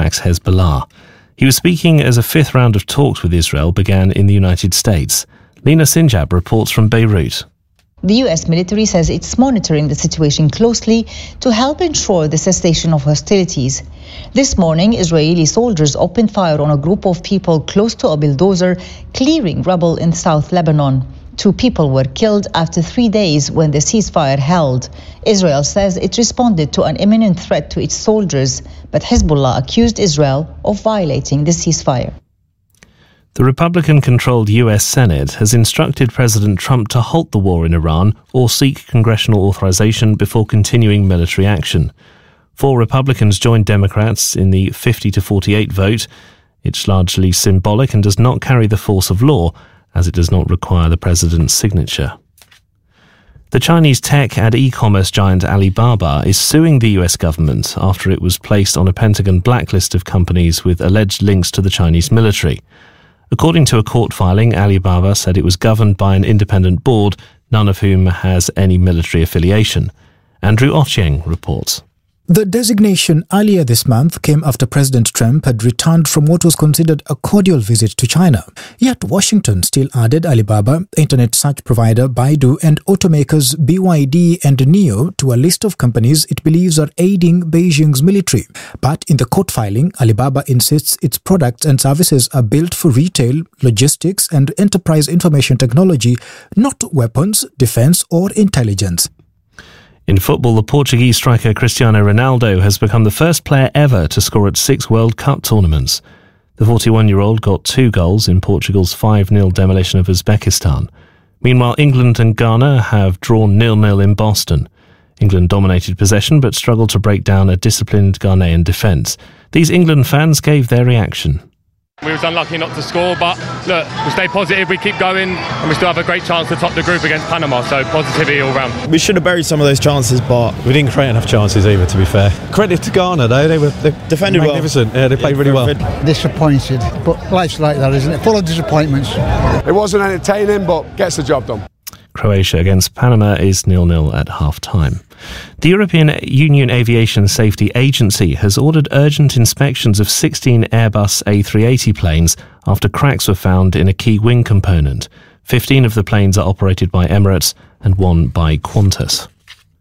backs Hezbollah. He was speaking as a fifth round of talks with Israel began in the United States. Lina Sinjab reports from Beirut. The US military says it's monitoring the situation closely to help ensure the cessation of hostilities. This morning, Israeli soldiers opened fire on a group of people close to a bulldozer clearing rubble in South Lebanon. 2 people were killed after 3 days when the ceasefire held. Israel says it responded to an imminent threat to its soldiers, but Hezbollah accused Israel of violating the ceasefire. The Republican-controlled US Senate has instructed President Trump to halt the war in Iran or seek congressional authorization before continuing military action. 4 Republicans joined Democrats in the 50-48 vote. It's largely symbolic and does not carry the force of law, as it does not require the president's signature. The Chinese tech and e-commerce giant Alibaba is suing the US government after it was placed on a Pentagon blacklist of companies with alleged links to the Chinese military. According to a court filing, Alibaba said it was governed by an independent board, none of whom has any military affiliation. Andrew Ochieng reports. The designation earlier this month came after President Trump had returned from what was considered a cordial visit to China. Yet Washington still added Alibaba, internet search provider Baidu, and automakers BYD and NIO to a list of companies it believes are aiding Beijing's military. But in the court filing, Alibaba insists its products and services are built for retail, logistics, and enterprise information technology, not weapons, defense, or intelligence. In football, the Portuguese striker Cristiano Ronaldo has become the first player ever to score at 6 World Cup tournaments. The 41-year-old got 2 goals in Portugal's 5-0 demolition of Uzbekistan. Meanwhile, England and Ghana have drawn 0-0 in Boston. England dominated possession but struggled to break down a disciplined Ghanaian defence. These England fans gave their reaction. We was unlucky not to score, but look, we stay positive, we keep going, and we still have a great chance to top the group against Panama, so positivity all round. We should have buried some of those chances, but we didn't create enough chances either, to be fair. Credit to Ghana, though, they defended magnificent. Well. Yeah, they played really well. Disappointed, but life's like that, isn't it? Full of disappointments. It wasn't entertaining, but gets the job done. Croatia against Panama is 0-0 at half-time. The European Union Aviation Safety Agency has ordered urgent inspections of 16 Airbus A380 planes after cracks were found in a key wing component. 15 of the planes are operated by Emirates and 1 by Qantas.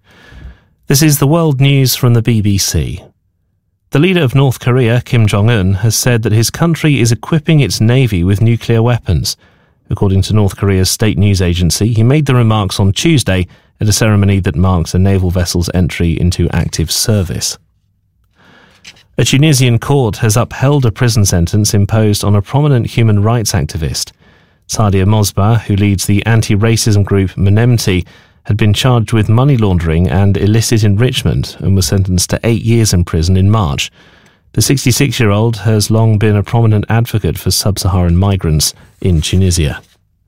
This is the world news from the BBC. The leader of North Korea, Kim Jong-un, has said that his country is equipping its navy with nuclear weapons. According to North Korea's state news agency, he made the remarks on Tuesday at a ceremony that marks a naval vessel's entry into active service. A Tunisian court has upheld a prison sentence imposed on a prominent human rights activist. Sadia Mosbah, who leads the anti-racism group Menemti, had been charged with money laundering and illicit enrichment and was sentenced to 8 years in prison in March. The 66-year-old has long been a prominent advocate for sub-Saharan migrants in Tunisia.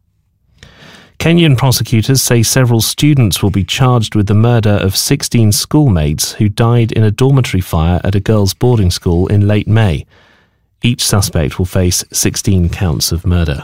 Kenyan prosecutors say several students will be charged with the murder of 16 schoolmates who died in a dormitory fire at a girls' boarding school in late May. Each suspect will face 16 counts of murder.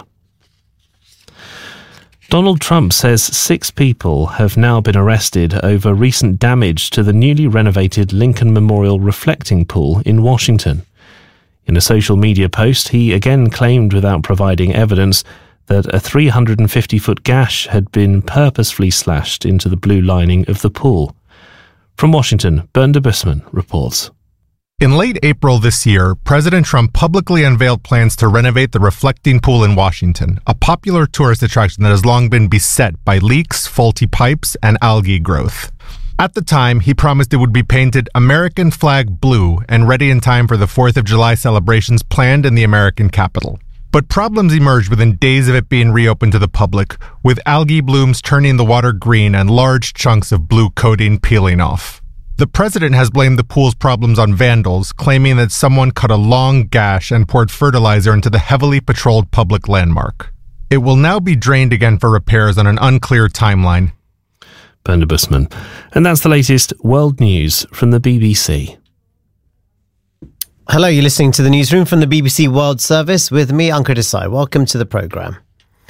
Donald Trump says 6 people have now been arrested over recent damage to the newly renovated Lincoln Memorial reflecting pool in Washington. In a social media post, he again claimed, without providing evidence, that a 350-foot gash had been purposefully slashed into the blue lining of the pool. From Washington, Bernd de Busman reports. In late April this year, President Trump publicly unveiled plans to renovate the reflecting pool in Washington, a popular tourist attraction that has long been beset by leaks, faulty pipes, and algae growth. At the time, he promised it would be painted American flag blue and ready in time for the 4th of July celebrations planned in the American capital. But problems emerged within days of it being reopened to the public, with algae blooms turning the water green and large chunks of blue coating peeling off. The president has blamed the pool's problems on vandals, claiming that someone cut a long gash and poured fertilizer into the heavily patrolled public landmark. It will now be drained again for repairs on an unclear timeline. Bernd de Busman. And that's the latest world news from the BBC. Hello, you're listening to the newsroom from the BBC World Service with me, Ankur Desai. Welcome to the programme.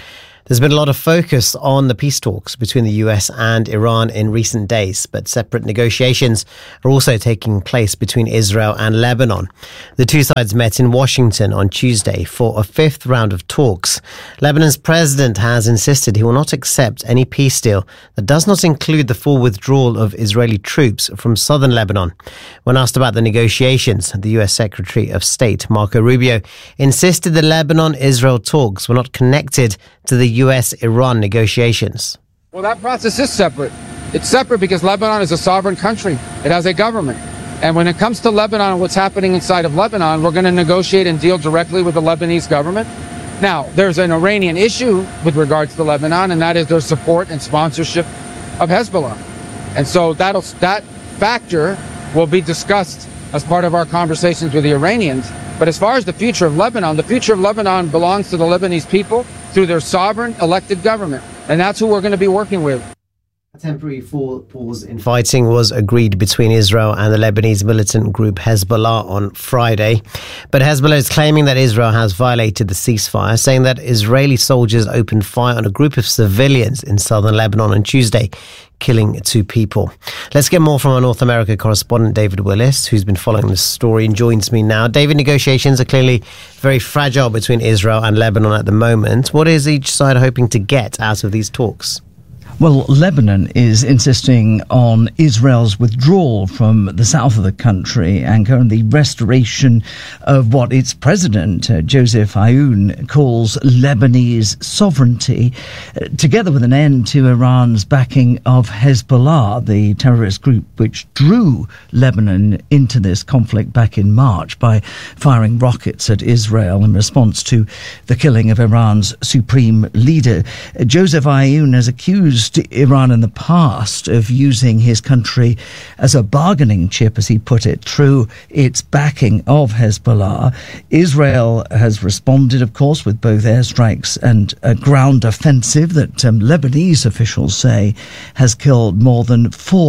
There's been a lot of focus on the peace talks between the US and Iran in recent days, but separate negotiations are also taking place between Israel and Lebanon. The two sides met in Washington on Tuesday for a fifth round of talks. Lebanon's president has insisted he will not accept any peace deal that does not include the full withdrawal of Israeli troops from southern Lebanon. When asked about the negotiations, the US Secretary of State, Marco Rubio, insisted the Lebanon-Israel talks were not connected to the US-Iran negotiations. Well, that process is separate. It's separate because Lebanon is a sovereign country. It has a government. And when it comes to Lebanon and what's happening inside of Lebanon, we're going to negotiate and deal directly with the Lebanese government. Now, there's an Iranian issue with regards to Lebanon, and that is their support and sponsorship of Hezbollah. And so that factor will be discussed as part of our conversations with the Iranians. But as far as the future of Lebanon belongs to the Lebanese people through their sovereign elected government. And that's who we're going to be working with. A temporary pause in fighting was agreed between Israel and the Lebanese militant group Hezbollah on Friday. But Hezbollah is claiming that Israel has violated the ceasefire, saying that Israeli soldiers opened fire on a group of civilians in southern Lebanon on Tuesday, killing 2 people. Let's get more from our North America correspondent, David Willis, who's been following this story and joins me now. David, negotiations are clearly very fragile between Israel and Lebanon at the moment. What is each side hoping to get out of these talks? Well, Lebanon is insisting on Israel's withdrawal from the south of the country and currently restoration of what its president, Joseph Aoun, calls Lebanese sovereignty, together with an end to Iran's backing of Hezbollah, the terrorist group which drew Lebanon into this conflict back in March by firing rockets at Israel in response to the killing of Iran's supreme leader. Joseph Aoun has accused Iran in the past of using his country as a bargaining chip, as he put it, through its backing of Hezbollah. Israel has responded, of course, with both airstrikes and a ground offensive that Lebanese officials say has killed more than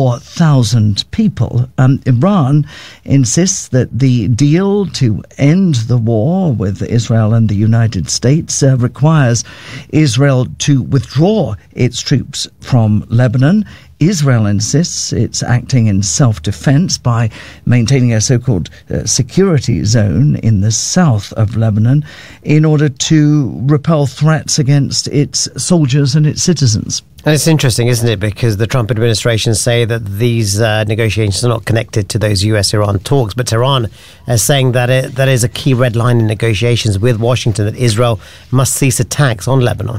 4,000 people. Iran insists that the deal to end the war with Israel and the United States requires Israel to withdraw its troops from Lebanon. Israel insists it's acting in self-defense by maintaining a so-called security zone in the south of Lebanon in order to repel threats against its soldiers and its citizens. And it's interesting, isn't it? Because the Trump administration say that these negotiations are not connected to those US-Iran talks, but Tehran is saying that that is a key red line in negotiations with Washington, that Israel must cease attacks on Lebanon.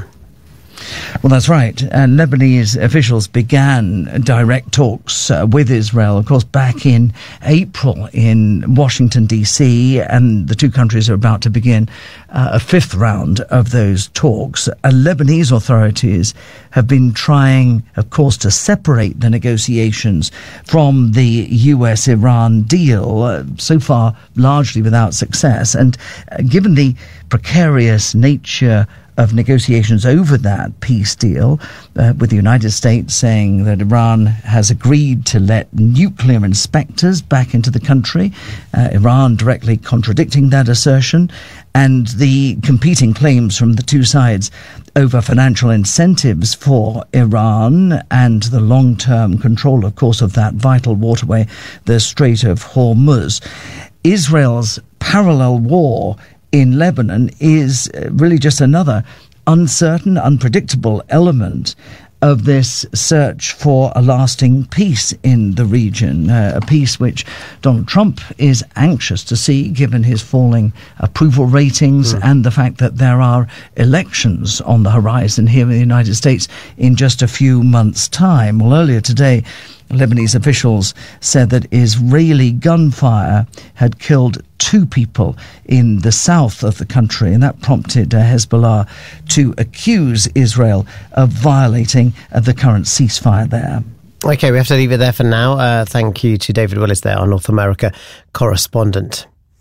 Well, that's right. And Lebanese officials began direct talks with Israel, of course, back in April in Washington, D.C., and the two countries are about to begin a fifth round of those talks. Lebanese authorities have been trying, of course, to separate the negotiations from the US-Iran deal, so far largely without success. And given the precarious nature of negotiations over that peace deal, with the United States saying that Iran has agreed to let nuclear inspectors back into the country, Iran directly contradicting that assertion, and the competing claims from the two sides over financial incentives for Iran and the long-term control, of course, of that vital waterway, the Strait of Hormuz. Israel's parallel war in Lebanon is really just another uncertain, unpredictable element of this search for a lasting peace in the region, a peace which Donald Trump is anxious to see, given his falling approval ratings and the fact that there are elections on the horizon here in the United States in just a few months' time. Well, earlier today, Lebanese officials said that Israeli gunfire had killed 2 people in the south of the country, and that prompted Hezbollah to accuse Israel of violating the current ceasefire there. Okay, we have to leave it there for now. Thank you to David Willis there, our North America correspondent.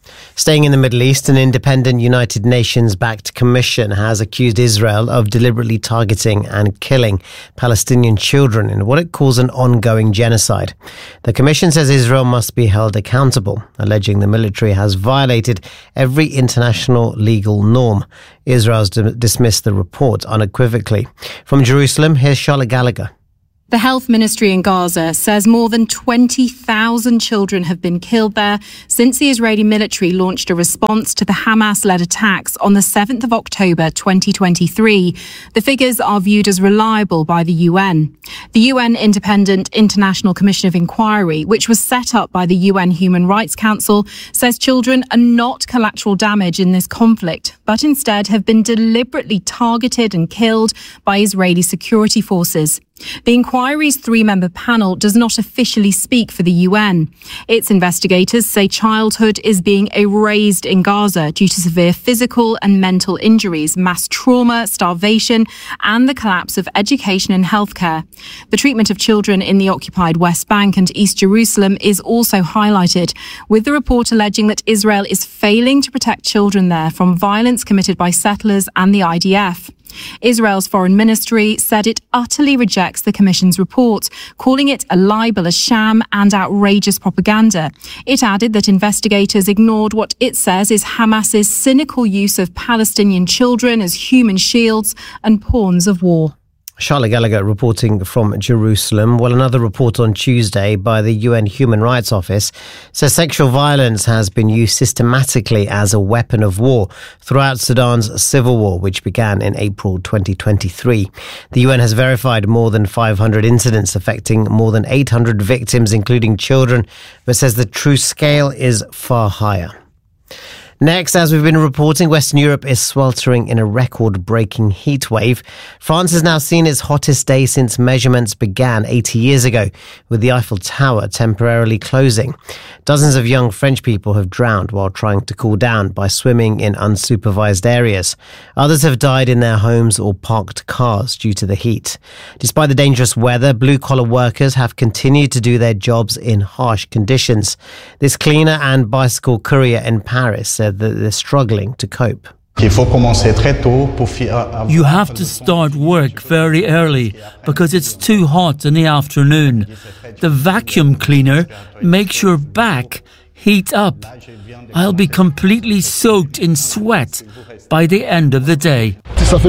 Staying in the Middle East, an independent United Nations-backed commission has accused Israel of deliberately targeting and killing Palestinian children in what it calls an ongoing genocide. The commission says Israel must be held accountable, alleging the military has violated every international legal norm. Israel has dismissed the report unequivocally. From Jerusalem, here's Charlotte Gallagher. The health ministry in Gaza says more than 20,000 children have been killed there since the Israeli military launched a response to the Hamas-led attacks on the 7th of October 2023. The figures are viewed as reliable by the UN. The UN Independent International Commission of Inquiry, which was set up by the UN Human Rights Council, says children are not collateral damage in this conflict, but instead have been deliberately targeted and killed by Israeli security forces. The inquiry's three-member panel does not officially speak for the UN. Its investigators say childhood is being erased in Gaza due to severe physical and mental injuries, mass trauma, starvation, and the collapse of education and healthcare. The treatment of children in the occupied West Bank and East Jerusalem is also highlighted, with the report alleging that Israel is failing to protect children there from violence committed by settlers and the IDF. Israel's foreign ministry said it utterly rejects the Commission's report, calling it a libel, a sham and outrageous propaganda. It added that investigators ignored what it says is Hamas's cynical use of Palestinian children as human shields and pawns of war. Charlotte Gallagher reporting from Jerusalem. Well, another report on Tuesday by the UN Human Rights Office says sexual violence has been used systematically as a weapon of war throughout Sudan's civil war, which began in April 2023. The UN has verified more than 500 incidents affecting more than 800 victims, including children, but says the true scale is far higher. Next, as we've been reporting, Western Europe is sweltering in a record-breaking heat wave. France has now seen its hottest day since measurements began 80 years ago, with the Eiffel Tower temporarily closing. Dozens of young French people have drowned while trying to cool down by swimming in unsupervised areas. Others have died in their homes or parked cars due to the heat. Despite the dangerous weather, blue-collar workers have continued to do their jobs in harsh conditions. This cleaner and bicycle courier in Paris said that they're struggling to cope. You have to start work very early because it's too hot in the afternoon. The vacuum cleaner makes your back heat up. I'll be completely soaked in sweat by the end of the day.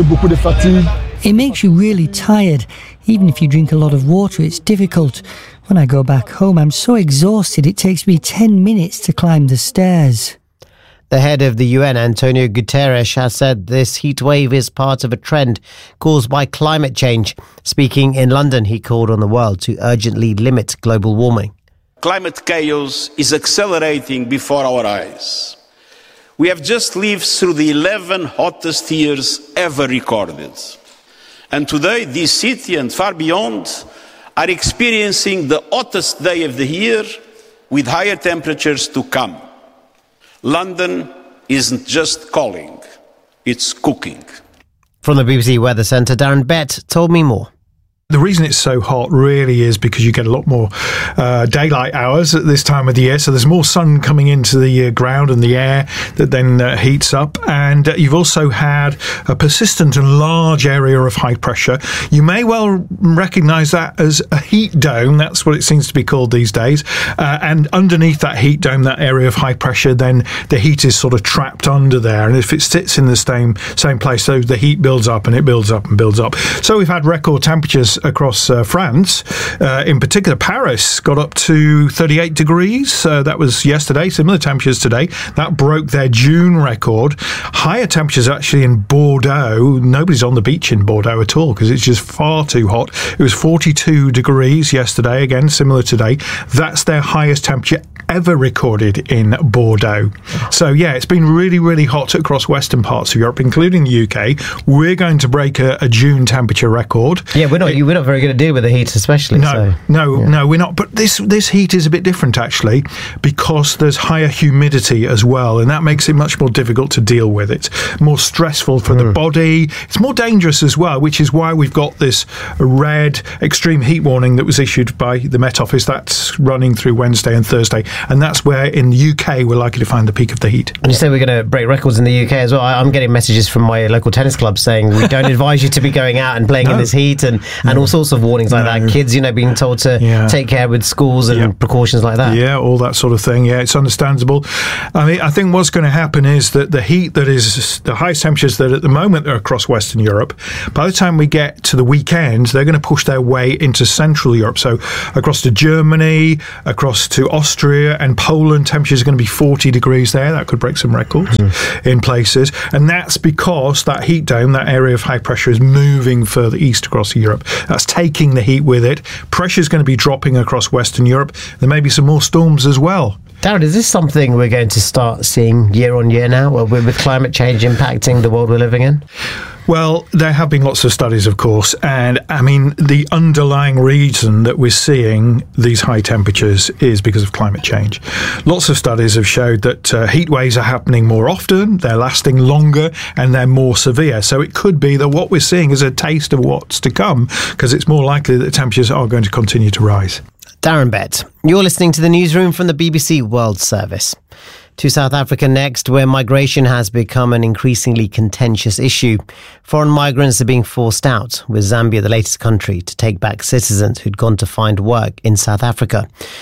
It makes you really tired. Even if you drink a lot of water, it's difficult. When I go back home, I'm so exhausted it takes me 10 minutes to climb the stairs. The head of the UN, Antonio Guterres, has said this heat wave is part of a trend caused by climate change. Speaking in London, he called on the world to urgently limit global warming. Climate chaos is accelerating before our eyes. We have just lived through the 11 hottest years ever recorded. And today, this city and far beyond are experiencing the hottest day of the year with higher temperatures to come. London isn't just calling, it's cooking. From the BBC Weather Centre, Darren Bett told me more. The reason it's so hot really is because you get a lot more daylight hours at this time of the year. So there's more sun coming into the ground and the air that then heats up. And you've also had a persistent and large area of high pressure. You may well recognise that as a heat dome. That's what it seems to be called these days. And underneath that heat dome, that area of high pressure, then the heat is sort of trapped under there. And if it sits in the same place, so the heat builds up and it builds up and builds up. So we've had record temperatures across France. In particular, Paris got up to 38 degrees. That was yesterday. Similar temperatures today. That broke their June record. Higher temperatures actually in Bordeaux. Nobody's on the beach in Bordeaux at all because it's just far too hot. It was 42 degrees yesterday. Again, similar today. That's their highest temperature ever recorded in Bordeaux. So yeah, it's been really, really hot across western parts of Europe, including the UK. We're going to break a June temperature record. Yeah, we're not we're not very good at dealing with the heat, especially. No, we're not. But this heat is a bit different, actually, because there's higher humidity as well, and that makes it much more difficult to deal with. It's more stressful for the body. It's more dangerous as well, which is why we've got this red extreme heat warning that was issued by the Met Office. That's running through Wednesday and Thursday, and that's where in the UK we're likely to find the peak of the heat. And you say we're going to break records in the UK as well. I'm getting messages from my local tennis club saying we don't advise you to be going out and playing in this heat, and all sorts of warnings like that. Kids, being told to take care with schools and precautions like that. Yeah, all that sort of thing. Yeah, it's understandable. I mean, I think what's going to happen is that the heat that is the high temperatures that at the moment are across Western Europe, by the time we get to the weekend, they're going to push their way into Central Europe. So across to Germany, across to Austria and Poland, temperatures are going to be 40 degrees there. That could break some records in places. And that's because that heat dome, that area of high pressure, is moving further east across Europe. That's taking the heat with it. Pressure is going to be dropping across Western Europe. There may be some more storms as well. Darren, is this something we're going to start seeing year on year now, with climate change impacting the world we're living in? Well, there have been lots of studies, of course, and I mean, the underlying reason that we're seeing these high temperatures is because of climate change. Lots of studies have showed that heat waves are happening more often, they're lasting longer, and they're more severe. So it could be that what we're seeing is a taste of what's to come, because it's more likely that temperatures are going to continue to rise. Darren Bett, you're listening to the newsroom from the BBC World Service. To South Africa next, where migration has become an increasingly contentious issue. Foreign migrants are being forced out, with Zambia the latest country to take back citizens who'd gone to find work in South Africa.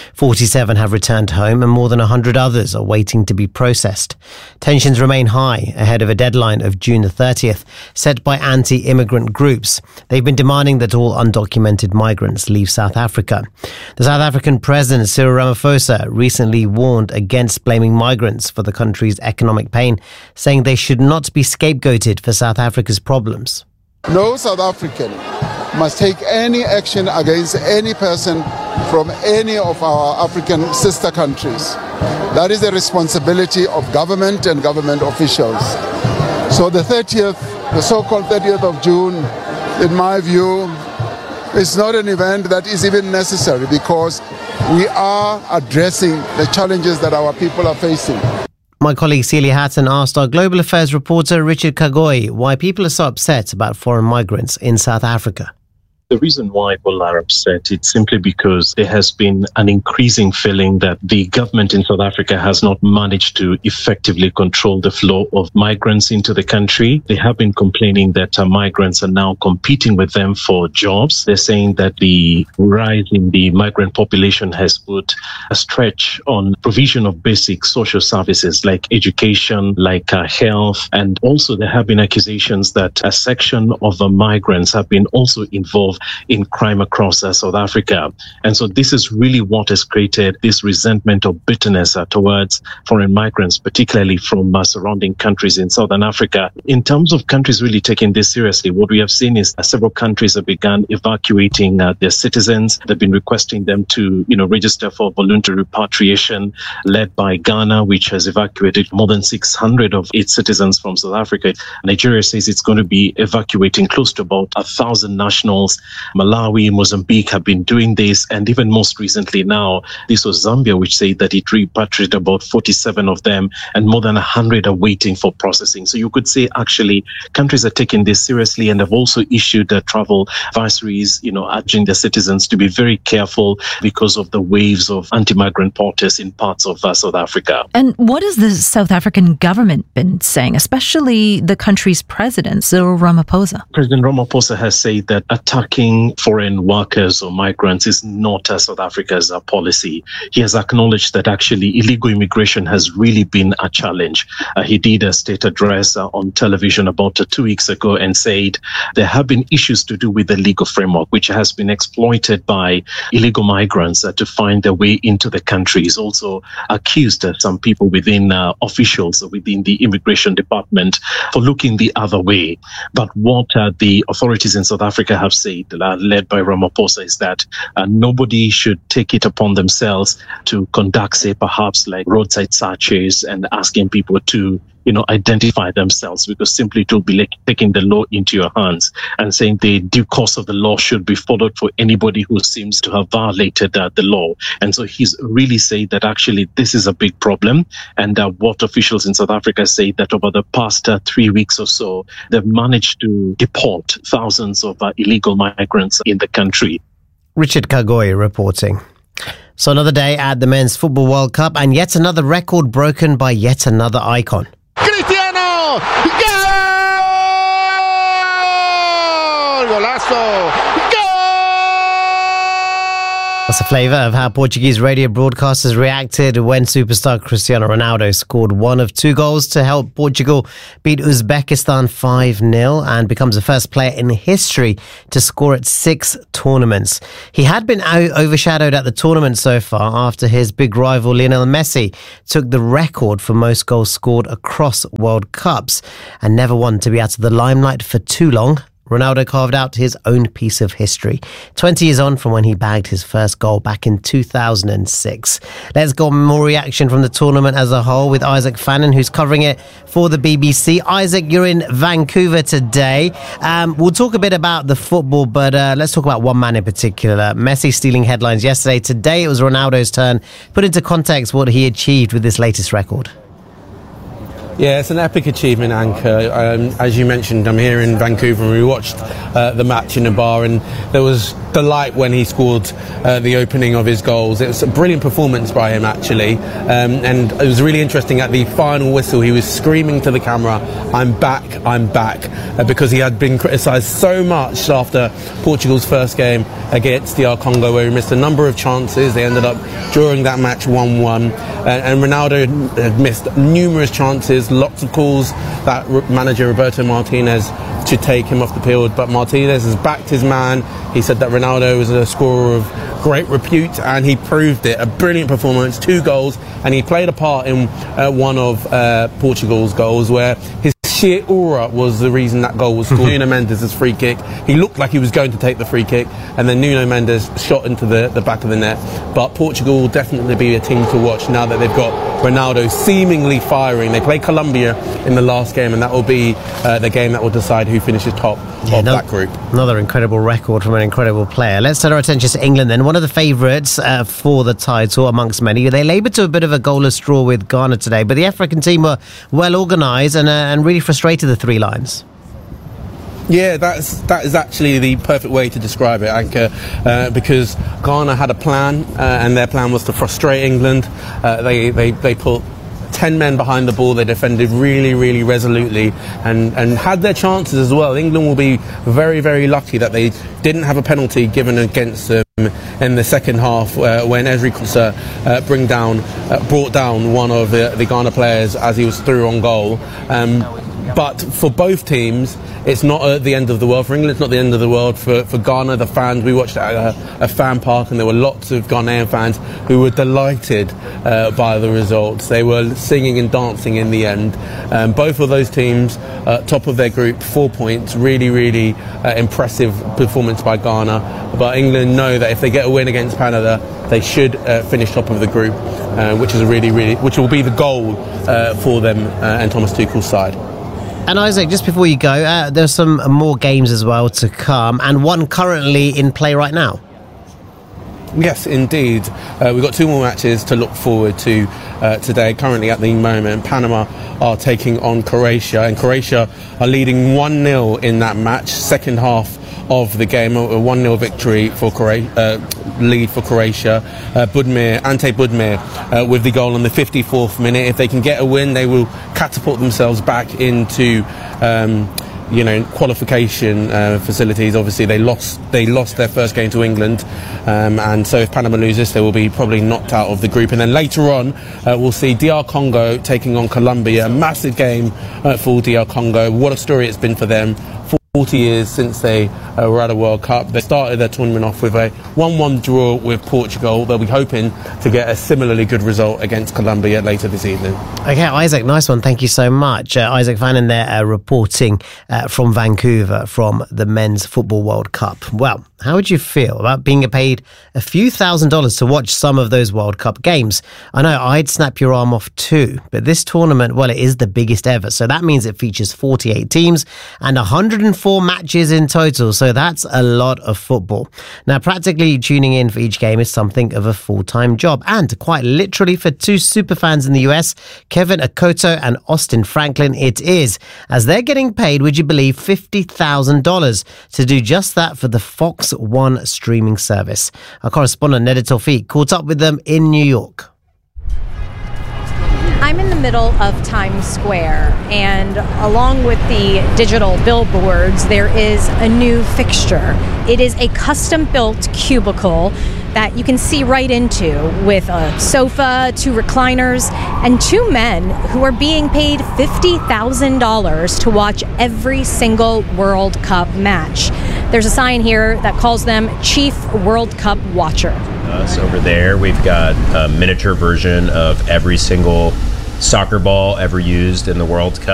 47 have returned home and more than 100 others are waiting to be processed. Tensions remain high ahead of a deadline of June the 30th, set by anti-immigrant groups. They've been demanding that all undocumented migrants leave South Africa. The South African President, Cyril Ramaphosa, recently warned against blaming migrants for the country's economic pain, saying they should not be scapegoated for South Africa's problems. No South African must take any action against any person from any of our African sister countries. That is the responsibility of government and government officials. So the so-called 30th of June, in my view, is not an event that is even necessary, because we are addressing the challenges that our people are facing. My colleague Celia Hatton asked our global affairs reporter Richard Kagoi why people are so upset about foreign migrants in South Africa. The reason why people are upset, it's simply because there has been an increasing feeling that the government in South Africa has not managed to effectively control the flow of migrants into the country. They have been complaining that migrants are now competing with them for jobs. They're saying that the rise in the migrant population has put a stretch on provision of basic social services like education, like health. And also there have been accusations that a section of the migrants have been also involved in crime across South Africa. And so this is really what has created this resentment or bitterness towards foreign migrants, particularly from surrounding countries in Southern Africa. In terms of countries really taking this seriously, what we have seen is several countries have begun evacuating their citizens. They've been requesting them to, register for voluntary repatriation, led by Ghana, which has evacuated more than 600 of its citizens from South Africa. Nigeria says it's going to be evacuating close to about 1,000 nationals. Malawi, Mozambique have been doing this, and even most recently now, this was Zambia, which said that it repatriated about 47 of them, and more than 100 are waiting for processing. So you could say actually countries are taking this seriously and have also issued travel advisories, urging their citizens to be very careful because of the waves of anti-migrant protests in parts of South Africa. And what has the South African government been saying, especially the country's president, Cyril Ramaphosa? President Ramaphosa has said that attacking foreign workers or migrants is not South Africa's policy. He has acknowledged that actually illegal immigration has really been a challenge. He did a state address on television about 2 weeks ago and said there have been issues to do with the legal framework, which has been exploited by illegal migrants to find their way into the country. He's also accused some people within officials within the immigration department for looking the other way. But what the authorities in South Africa have said, led by Ramaphosa, is that nobody should take it upon themselves to conduct, say, perhaps like roadside searches and asking people to identify themselves, because simply it will be like taking the law into your hands and saying the due course of the law should be followed for anybody who seems to have violated the law. And so he's really saying that actually this is a big problem, and what officials in South Africa say that over the past 3 weeks or so, they've managed to deport thousands of illegal migrants in the country. Richard Kagoi reporting. So another day at the Men's Football World Cup, and yet another record broken by yet another icon. Cristiano! Gol! Golazo! That's a flavour of how Portuguese radio broadcasters reacted when superstar Cristiano Ronaldo scored one of 2 goals to help Portugal beat Uzbekistan 5-0 and becomes the first player in history to score at 6 tournaments. He had been overshadowed at the tournament so far after his big rival Lionel Messi took the record for most goals scored across World Cups and never wanted to be out of the limelight for too long. Ronaldo carved out his own piece of history, 20 years on from when he bagged his first goal back in 2006. Let's go more reaction from the tournament as a whole with Isaac Fannin, who's covering it for the BBC. Isaac, you're in Vancouver today. We'll talk a bit about the football, but let's talk about one man in particular. Messi stealing headlines yesterday. Today it was Ronaldo's turn. Put into context what he achieved with this latest record. Yeah, it's an epic achievement, Anchor. As you mentioned, I'm here in Vancouver and we watched the match in a bar, and there was delight when he scored the opening of his goals. It was a brilliant performance by him, actually, and it was really interesting. At the final whistle, he was screaming to the camera, I'm back, because he had been criticised so much after Portugal's first game against DR Congo, where he missed a number of chances. They ended up drawing that match 1-1, and Ronaldo had missed numerous chances, lots of calls that manager Roberto Martinez to take him off the field, but Martinez has backed his man. He said that Ronaldo was a scorer of great repute, and he proved it. A brilliant performance, 2 goals, and he played a part in one of Portugal's goals, where his sheer aura was the reason that goal was scored. Nuno Mendes' free kick. He looked like he was going to take the free kick, and then Nuno Mendes shot into the back of the net. But Portugal will definitely be a team to watch now that they've got Ronaldo seemingly firing. They play Colombia in the last game, and that will be the game that will decide who finishes top of that group. Another incredible record from an incredible player. Let's turn our attention to England then. One of the favourites for the title amongst many. They laboured to a bit of a goalless draw with Ghana today, but the African team were well organised and really frustrated the Three Lions. Yeah, that is actually the perfect way to describe it, Anchor, because Ghana had a plan, and their plan was to frustrate England. They put 10 men behind the ball. They defended really, really resolutely and had their chances as well. England will be very, very lucky that they didn't have a penalty given against them in the second half when Ezri Konsa brought down one of the Ghana players as he was through on goal. But for both teams, it's not the end of the world. For England, it's not the end of the world. For Ghana, the fans, we watched at a fan park, and there were lots of Ghanaian fans who were delighted by the results. They were singing and dancing in the end. Both of those teams, top of their group, 4 points. Really, really impressive performance by Ghana. But England know that if they get a win against Canada, they should finish top of the group, which will be the goal for them and Thomas Tuchel's side. And Isaac, just before you go, there's some more games as well to come, and one currently in play right now. Yes, indeed. We've got 2 more matches to look forward to today. Currently at the moment, Panama are taking on Croatia, and Croatia are leading 1-0 in that match. Second half of the game, a 1-0 victory for lead for Croatia. Ante Budimir with the goal on the 54th minute. If they can get a win, they will catapult themselves back into qualification facilities. Obviously they lost their first game to England, and so if Panama loses, they will be probably knocked out of the group. And then later on we'll see DR Congo taking on Colombia. A massive game for DR Congo. What a story it's been for them. 40 years since they were at a World Cup. They started their tournament off with a 1-1 draw with Portugal. They'll be hoping to get a similarly good result against Colombia later this evening. Okay, Isaac, nice one. Thank you so much. Isaac Fannin there reporting from Vancouver from the Men's Football World Cup. Well, how would you feel about being paid a few $1,000s to watch some of those World Cup games? I know I'd snap your arm off too, but this tournament, well, it is the biggest ever. So that means it features 48 teams and 104 matches in total. So that's a lot of football. Now, practically tuning in for each game is something of a full-time job. And quite literally for two superfans in the US, Kevin Akoto and Austin Franklin, it is. As they're getting paid, would you believe, $50,000 to do just that for the Fox One streaming service. Our correspondent Neda Tawfiq caught up with them in New York. I'm in the middle of Times Square, and along with the digital billboards, there is a new fixture. It is a custom-built cubicle that you can see right into, with a sofa, 2 recliners, and 2 men who are being paid $50,000 to watch every single World Cup match. There's a sign here that calls them Chief World Cup Watcher. So over there, we've got a miniature version of every single soccer ball ever used in the World Cup.